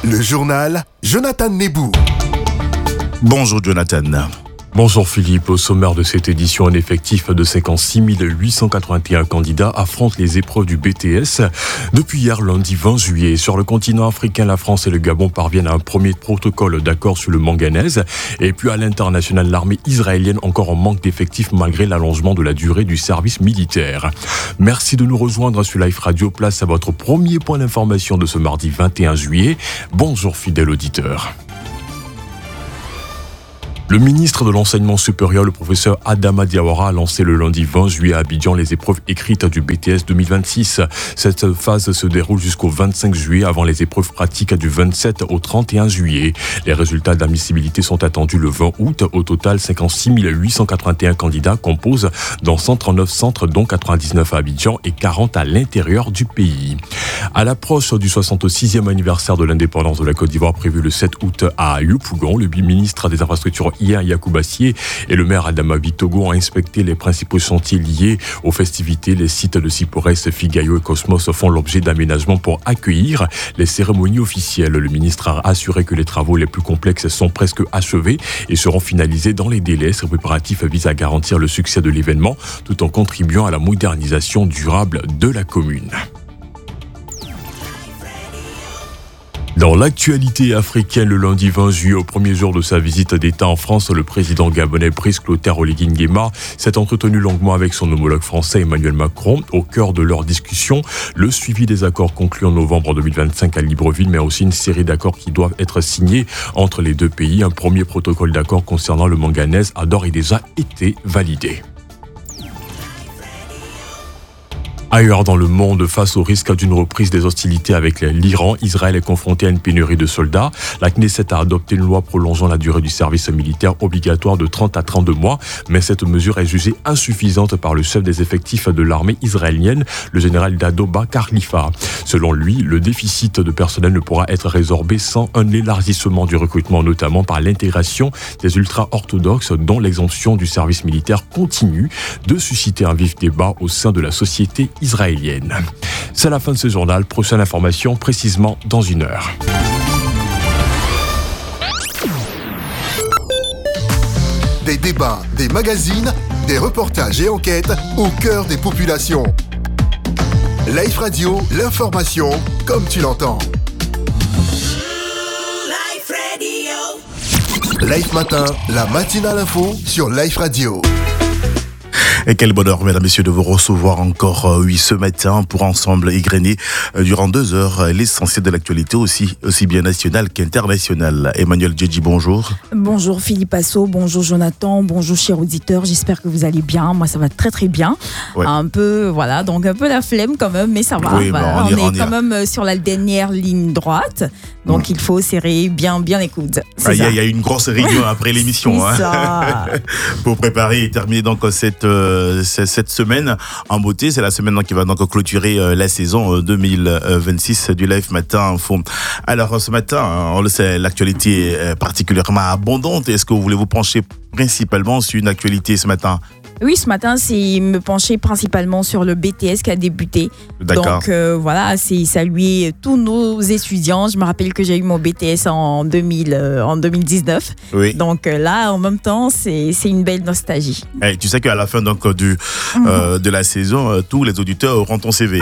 Le journal Jonathan Nebou. Bonjour Jonathan. Bonjour Philippe, au sommaire de cette édition, un effectif de 56 881 candidats affrontent les épreuves du BTS. Depuis hier, lundi 20 juillet, sur le continent africain, la France et le Gabon parviennent à un premier protocole d'accord sur le manganèse. Et puis à l'international, l'armée israélienne encore en manque d'effectifs malgré l'allongement de la durée du service militaire. Merci de nous rejoindre sur Live Radio, place à votre premier point d'information de ce mardi 21 juillet. Bonjour fidèles auditeurs. Le ministre de l'Enseignement supérieur, le professeur Adama Diawara, a lancé le lundi 20 juillet à Abidjan les épreuves écrites du BTS 2026. Cette phase se déroule jusqu'au 25 juillet avant les épreuves pratiques du 27 au 31 juillet. Les résultats d'admissibilité sont attendus le 20 août. Au total, 56 881 candidats composent dans 139 centres, dont 99 à Abidjan et 40 à l'intérieur du pays. À l'approche du 66e anniversaire de l'indépendance de la Côte d'Ivoire prévu le 7 août à Yopougon, le ministre des Infrastructures hier, Yakou Bassier, et le maire Adama Bitogo ont inspecté les principaux chantiers liés aux festivités. Les sites de Cyprès, Figayo et Cosmos font l'objet d'aménagements pour accueillir les cérémonies officielles. Le ministre a assuré que les travaux les plus complexes sont presque achevés et seront finalisés dans les délais. Ces préparatifs visent à garantir le succès de l'événement tout en contribuant à la modernisation durable de la commune. Dans l'actualité africaine, le lundi 20 juillet, au premier jour de sa visite d'État en France, le président gabonais Brice Clotaire Oligui Nguema s'est entretenu longuement avec son homologue français Emmanuel Macron. Au cœur de leur discussion, le suivi des accords conclus en novembre 2025 à Libreville, mais aussi une série d'accords qui doivent être signés entre les deux pays. Un premier protocole d'accord concernant le manganèse a d'ores et déjà été validé. Ailleurs dans le monde, face au risque d'une reprise des hostilités avec l'Iran, Israël est confronté à une pénurie de soldats. La Knesset a adopté une loi prolongeant la durée du service militaire obligatoire de 30 à 32 mois, mais cette mesure est jugée insuffisante par le chef des effectifs de l'armée israélienne, le général Dado Bar Khalifa. Selon lui, le déficit de personnel ne pourra être résorbé sans un élargissement du recrutement, notamment par l'intégration des ultra-orthodoxes, dont l'exemption du service militaire continue de susciter un vif débat au sein de la société israélienne. C'est la fin de ce journal. Prochaine information précisément dans une heure. Des débats, des magazines, des reportages et enquêtes au cœur des populations. Live Radio, l'information comme tu l'entends. Live Matin, la matinale info sur Live Radio. Et quel bonheur, mesdames et messieurs, de vous recevoir encore ce matin pour ensemble égrener durant 2 heures l'essentiel de l'actualité, aussi bien nationale qu'internationale. Emmanuel Djedji, bonjour. Bonjour Philippe Asso, bonjour Jonathan, bonjour chers auditeurs, j'espère que vous allez bien. Moi ça va très très bien. Ouais. Un peu la flemme quand même, mais ça va. Oui, voilà. On est quand même sur la dernière ligne droite, donc il faut serrer bien les coudes. Il y a une grosse réunion après l'émission pour préparer et terminer donc cette semaine en beauté. C'est la semaine qui va donc clôturer la saison 2026 du Live Matin Info. Alors ce matin, on le sait, l'actualité est particulièrement abondante. Est-ce que vous voulez vous pencher principalement sur une actualité ce matin? Oui, ce matin, c'est me pencher principalement sur le BTS qui a débuté. D'accord. Donc c'est saluer tous nos étudiants. Je me rappelle que j'ai eu mon BTS en 2019. Oui. Donc là, en même temps, c'est une belle nostalgie. Hey, tu sais qu'à la fin donc, de la saison, tous les auditeurs auront ton CV.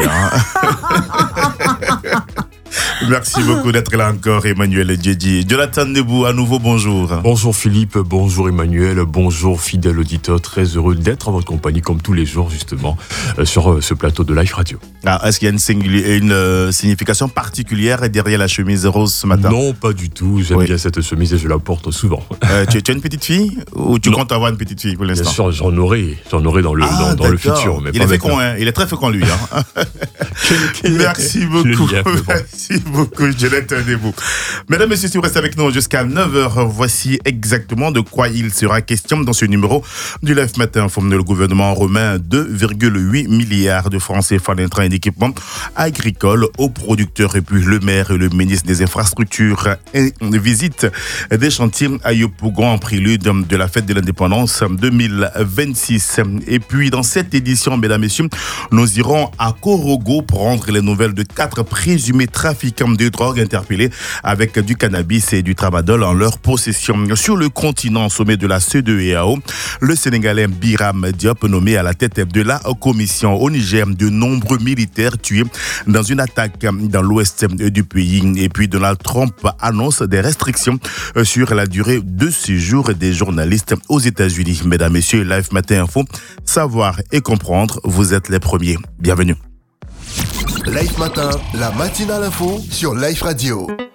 Merci beaucoup d'être là encore, Emmanuel Djedji. Jonathan Nebou, à nouveau, bonjour. Bonjour Philippe, bonjour Emmanuel, bonjour fidèle auditeur. Très heureux d'être en votre compagnie, comme tous les jours, justement, sur ce plateau de Live Radio. Est-ce qu'il y a une signification particulière derrière la chemise rose ce matin? Non, pas du tout. J'aime bien cette chemise et je la porte souvent. Tu as une petite fille ou tu comptes avoir une petite fille pour l'instant? Bien sûr, j'en aurai dans le futur. Mais il est fécond, il est très fécond lui. Merci beaucoup. Merci beaucoup, Jonathan Nebou. Mesdames et messieurs, si vous restez avec nous jusqu'à 9h, voici exactement de quoi il sera question dans ce numéro du Live Matin. Le gouvernement remet 2,8 milliards de francs CFA d'intrants et d'équipements agricoles aux producteurs. Et puis le maire et le ministre des Infrastructures visitent des chantiers à Yopougon en prélude de la fête de l'indépendance 2026. Et puis dans cette édition, mesdames et messieurs, nous irons à Korogo prendre les nouvelles de 4 présumés trafiquants de drogue interpellés avec du cannabis et du tramadol en leur possession. Sur le continent, sommet de la CEDEAO, le Sénégalais Biram Diop, nommé à la tête de la commission. Au Niger, de nombreux militaires tués dans une attaque dans l'ouest du pays. Et puis Donald Trump annonce des restrictions sur la durée de séjour des journalistes aux États-Unis. Mesdames, Messieurs, Live Matin Info, savoir et comprendre, vous êtes les premiers. Bienvenue. Live Matin, la matinale info sur Live Radio.